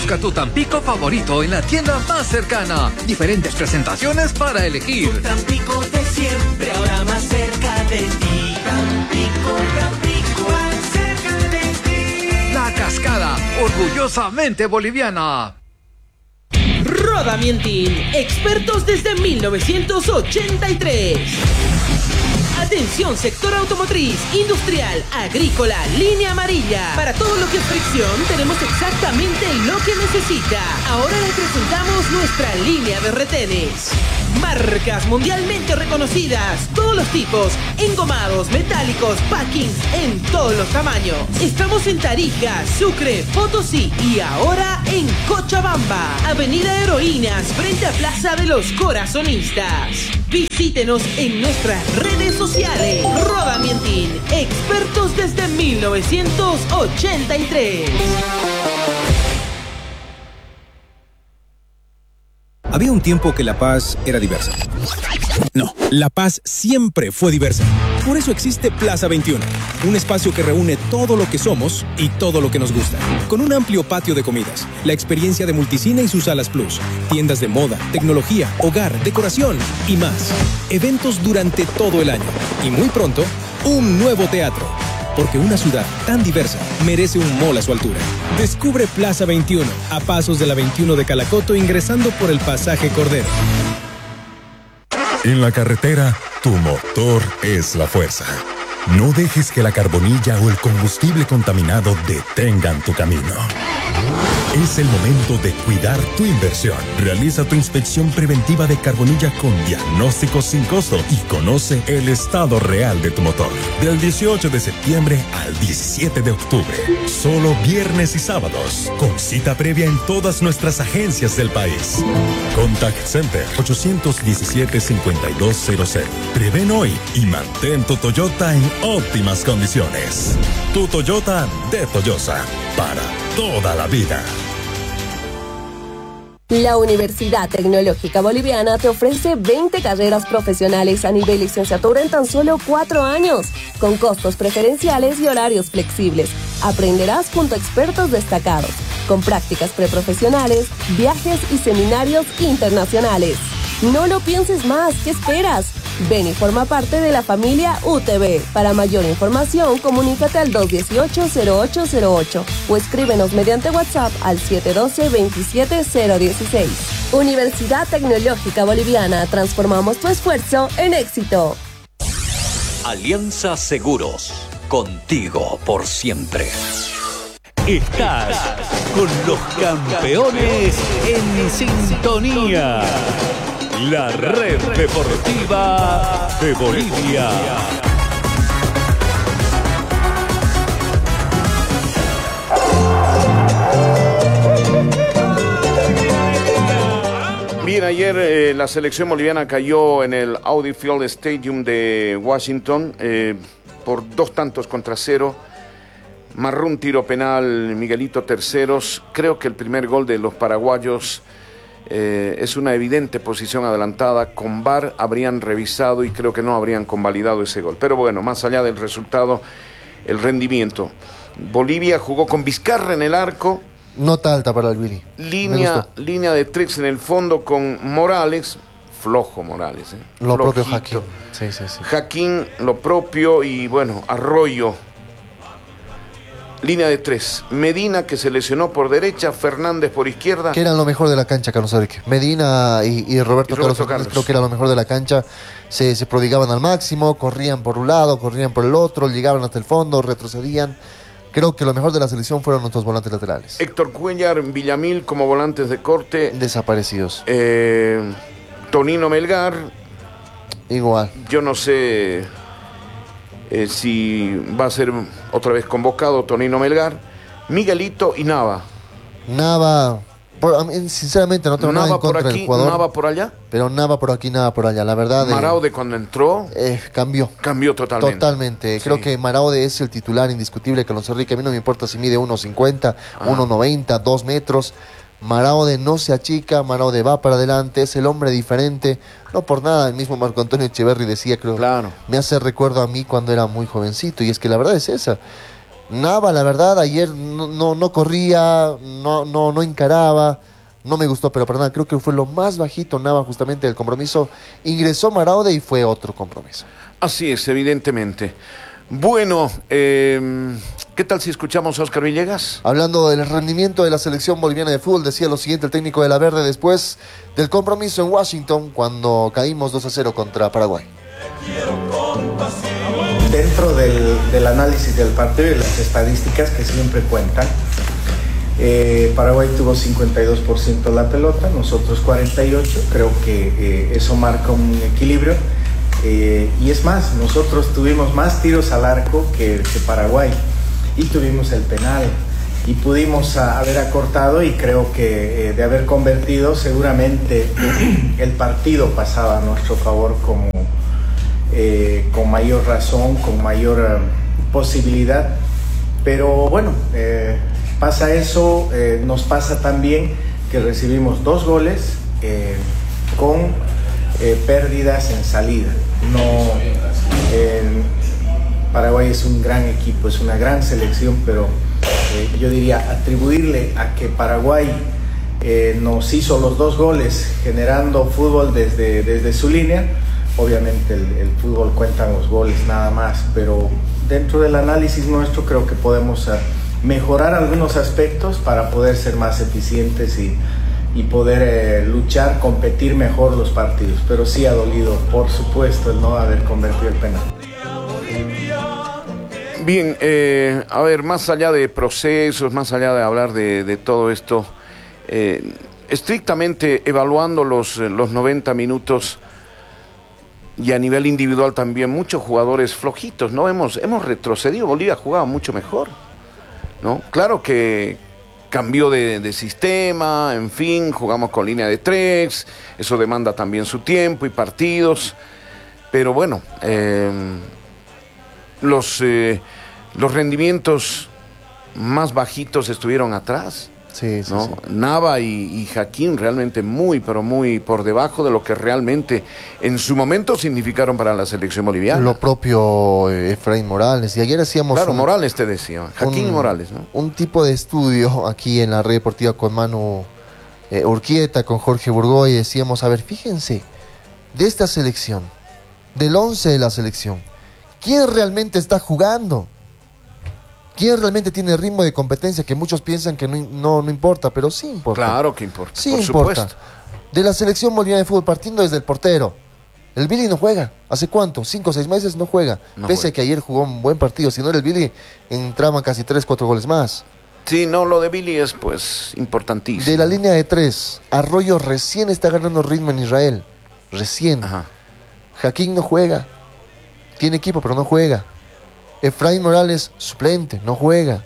Busca tu Tampico favorito en la tienda más cercana. Diferentes presentaciones para elegir. Tu Tampico de siempre, ahora más cerca de ti. Tampico, Tampico, más cerca de ti. La Cascada, orgullosamente boliviana. Rodamientin, expertos desde 1983. Atención, sector automotriz, industrial, agrícola, línea amarilla. Para todo lo que es fricción, tenemos exactamente lo que necesita. Ahora le presentamos nuestra línea de retenes. Marcas mundialmente reconocidas, todos los tipos, engomados, metálicos, packings en todos los tamaños. Estamos en Tarija, Sucre, Potosí y ahora en Cochabamba, Avenida Heroínas, frente a Plaza de los Corazonistas. Visítenos en nuestras redes sociales. Rodamientin, expertos desde 1983. Había un tiempo que La Paz era diversa. No, La Paz siempre fue diversa. Por eso existe Plaza 21, un espacio que reúne todo lo que somos y todo lo que nos gusta. Con un amplio patio de comidas, la experiencia de Multicine y sus salas Plus, tiendas de moda, tecnología, hogar, decoración y más. Eventos durante todo el año. Y muy pronto, un nuevo teatro. Porque una ciudad tan diversa merece un mall a su altura. Descubre Plaza 21, a pasos de la 21 de Calacoto, ingresando por el pasaje Cordero. En la carretera, tu motor es la fuerza. No dejes que la carbonilla o el combustible contaminado detengan tu camino. Es el momento de cuidar tu inversión. Realiza tu inspección preventiva de carbonilla con diagnóstico sin costo y conoce el estado real de tu motor. Del 18 de septiembre al 17 de octubre. Solo viernes y sábados. Con cita previa en todas nuestras agencias del país. Contact Center 817-5200. Preven hoy y mantén tu Toyota en óptimas condiciones. Tu Toyota de Toyosa. Para toda la vida. La Universidad Tecnológica Boliviana te ofrece 20 carreras profesionales a nivel licenciatura en tan solo 4 años, con costos preferenciales y horarios flexibles. Aprenderás junto a expertos destacados, con prácticas preprofesionales, viajes y seminarios internacionales. No lo pienses más, ¿qué esperas? Ven y forma parte de la familia UTB. Para mayor información, comunícate al 218-0808 o escríbenos mediante WhatsApp al 712-27016. Universidad Tecnológica Boliviana, transformamos tu esfuerzo en éxito. Alianza Seguros, contigo por siempre. Estás con los campeones en sintonía. La red deportiva de Bolivia. Bien, ayer la selección boliviana cayó en el Audi Field Stadium de Washington por 2-0. Marrón tiro penal, Miguelito Terceros. Creo que el primer gol de los paraguayos es una evidente posición adelantada. Con VAR habrían revisado y creo que no habrían convalidado ese gol. Pero bueno, más allá del resultado, el rendimiento. Bolivia jugó con Vizcarra en el arco. Nota alta para el Willy. Línea de tres en el fondo con Morales. Flojo Morales. Lo Flojito. propio Jaquín. Sí. Jaquín, lo propio y bueno, Arroyo. Línea de tres. Medina, que se lesionó por derecha, Fernández por izquierda. Que eran lo mejor de la cancha, Carlos Enrique. Medina y Roberto Carlos creo que era lo mejor de la cancha. Se prodigaban al máximo, corrían por un lado, corrían por el otro, llegaban hasta el fondo, retrocedían. Creo que lo mejor de la selección fueron nuestros volantes laterales. Héctor Cuellar, Villamil como volantes de corte. Desaparecidos. Tonino Melgar. Igual. Yo no sé si va a ser otra vez convocado Tonino Melgar. Miguelito y Nava. Nava, sinceramente no tengo nada en contra del jugador. Nava por allá. Pero Nava por aquí, Nava por allá. La verdad. Maraude cuando entró. Cambió. Cambió totalmente. Totalmente. Sí. Creo que Maraude es el titular indiscutible. Carlos Enrique, a mí no me importa si mide 1.50, 1.90, 2 metros. Maraude no se achica, Maraude va para adelante, es el hombre diferente. No por nada, el mismo Marco Antonio Echeverri decía, creo, claro, me hace recuerdo a mí cuando era muy jovencito. Y es que la verdad es esa. Nava, la verdad, ayer no corría, no encaraba, no me gustó, pero para nada, creo que fue lo más bajito Nava justamente del compromiso. Ingresó Maraude y fue otro compromiso. Así es, evidentemente. Bueno, ¿qué tal si escuchamos a Oscar Villegas? Hablando del rendimiento de la selección boliviana de fútbol, decía lo siguiente el técnico de la Verde después del compromiso en Washington cuando caímos 2-0 contra Paraguay. Dentro del análisis del partido y las estadísticas que siempre cuentan, Paraguay tuvo 52% la pelota, nosotros 48%, creo que eso marca un equilibrio. Y es más, nosotros tuvimos más tiros al arco que Paraguay y tuvimos el penal y pudimos haber acortado, y creo que de haber convertido seguramente el partido pasaba a nuestro favor con mayor razón, con mayor posibilidad. Pero bueno, pasa eso, nos pasa también que recibimos 2 goles con pérdidas en salida. Paraguay es un gran equipo, es una gran selección, pero yo diría atribuirle a que Paraguay nos hizo los 2 goles generando fútbol desde su línea. Obviamente el fútbol cuentan los goles nada más, pero dentro del análisis nuestro creo que podemos mejorar algunos aspectos para poder ser más eficientes y poder luchar, competir mejor los partidos. Pero sí ha dolido, por supuesto, el no haber convertido el penal. Bien, a ver, más allá de procesos, más allá de hablar de todo esto, estrictamente evaluando los 90 minutos y a nivel individual también, muchos jugadores flojitos, ¿no? Hemos retrocedido, Bolivia jugaba mucho mejor, ¿no? Claro que cambió de sistema, en fin, jugamos con línea de 3, eso demanda también su tiempo y partidos, pero bueno, los rendimientos más bajitos estuvieron atrás. Sí, ¿no? sí. Nava y Jaquín realmente muy, pero muy por debajo de lo que realmente en su momento significaron para la selección boliviana. Lo propio Efraín Morales. Y ayer hacíamos... Claro, Morales te decía, Jaquín y Morales, ¿no? Un tipo de estudio aquí en la red deportiva con Manu Urquieta, con Jorge Burgoy. Decíamos, a ver, fíjense, de esta selección, del 11 de la selección, ¿quién realmente está jugando? ¿Quién realmente tiene ritmo de competencia? Que muchos piensan que no importa, pero sí importa. Claro que importa, sí por importa. supuesto. De la selección boliviana de fútbol, partiendo desde el portero. El Billy no juega. ¿Hace cuánto? 5 o 6 meses no juega. Pese a que ayer jugó un buen partido. Si no era el Billy, entraban casi 3-4 goles más. Sí, no, lo de Billy es pues importantísimo. De la línea de 3, Arroyo recién está ganando ritmo en Israel. Recién. Ajá. Jaquín no juega. Tiene equipo, pero no juega. Efraín Morales, suplente, no juega.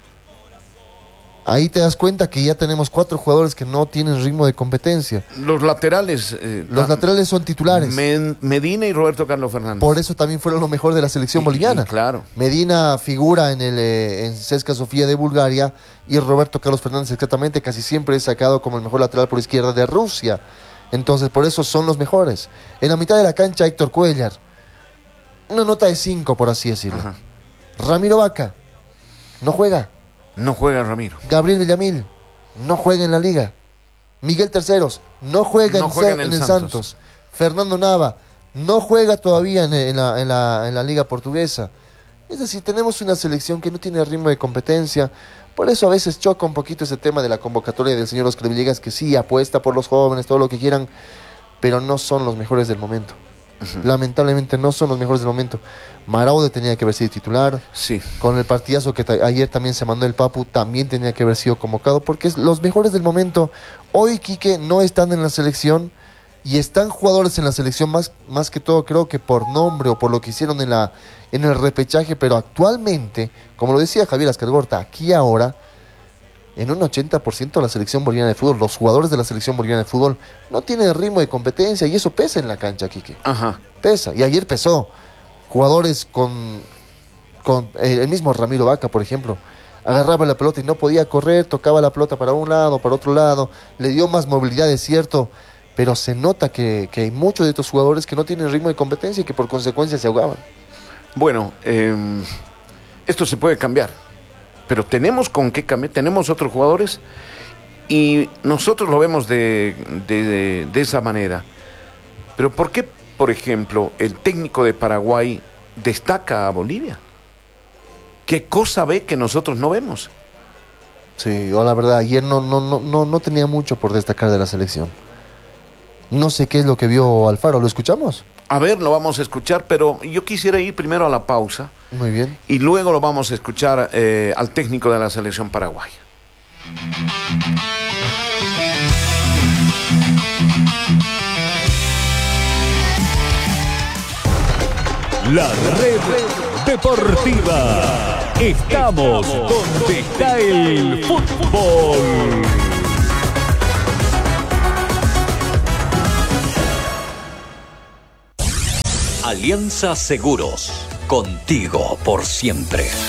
Ahí te das cuenta que ya tenemos 4 jugadores que no tienen ritmo de competencia. Los laterales... los laterales son titulares. Medina y Roberto Carlos Fernández. Por eso también fueron lo mejor de la selección boliviana. Claro. Medina figura en CSKA Sofía de Bulgaria y Roberto Carlos Fernández exactamente casi siempre es sacado como el mejor lateral por izquierda de Rusia. Entonces por eso son los mejores. En la mitad de la cancha Héctor Cuellar. Una nota de 5, por así decirlo. Ajá. Ramiro Vaca, no juega. No juega Ramiro. Gabriel Villamil, no juega en la liga. Miguel Terceros, no juega en el Santos. Fernando Nava, no juega todavía en la liga portuguesa. Es decir, tenemos una selección que no tiene ritmo de competencia. Por eso a veces choca un poquito ese tema de la convocatoria del señor Oscar Villegas, que sí, apuesta por los jóvenes, todo lo que quieran, pero no son los mejores del momento. Lamentablemente no son los mejores del momento. Maraude tenía que haber sido titular. Sí. Con el partidazo que ayer también se mandó el Papu, también tenía que haber sido convocado, porque los mejores del momento hoy, Quique, no están en la selección. Y están jugadores en la selección más que todo, creo que por nombre o por lo que hicieron en el repechaje. Pero actualmente, como lo decía Javier Ascargorta, aquí ahora, en un 80% la selección boliviana de fútbol, los jugadores de la selección boliviana de fútbol no tienen ritmo de competencia, y eso pesa en la cancha, Quique. Ajá. Pesa, y ayer pesó. Jugadores con el mismo Ramiro Vaca, por ejemplo, agarraba la pelota y no podía correr, tocaba la pelota para un lado, para otro lado, le dio más movilidad, es cierto, pero se nota que hay muchos de estos jugadores que no tienen ritmo de competencia y que por consecuencia se ahogaban. Bueno, esto se puede cambiar. pero tenemos con qué cambiar, tenemos otros jugadores y nosotros lo vemos de esa manera. Pero ¿por qué, por ejemplo, el técnico de Paraguay destaca a Bolivia? ¿Qué cosa ve que nosotros no vemos? Sí, yo la verdad, ayer no tenía mucho por destacar de la selección. No sé qué es lo que vio Alfaro, ¿lo escuchamos? A ver, lo vamos a escuchar, pero yo quisiera ir primero a la pausa. Muy bien. Y luego lo vamos a escuchar al técnico de la selección paraguaya. La red deportiva. Estamos donde está el fútbol. Alianza Seguros, contigo por siempre.